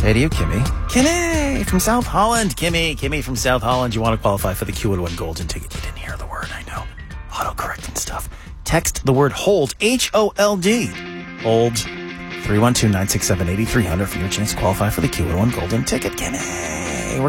say to you, Kimmy. Kimmy from South Holland. Kimmy from South Holland. You want to qualify for the Q101 Golden Ticket. You didn't hear the word, I know. Autocorrect and stuff. Text the word HOLD, H-O-L-D. Hold 312-967-8300 for your chance to qualify for the Q101 Golden Ticket. Kimmy.